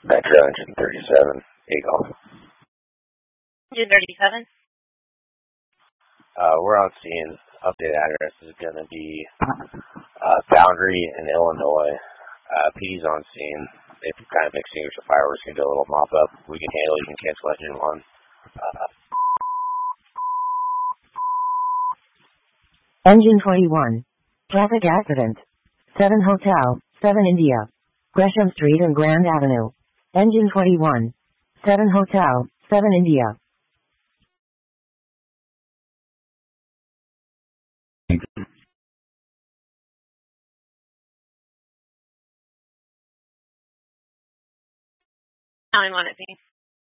Metro Engine 37, Eagle. Engine 37? We're on scene. Update address is going to be Boundary in Illinois. PD's on scene. If you kind of extinguish the fire, we're just going to do a little mop up. We can handle it. You can cancel Engine 1. Engine 21. Traffic accident. 7 Hotel, 7 India. Gresham Street and Grand Avenue. Engine 21. 7 Hotel, 7 India. Counting on it being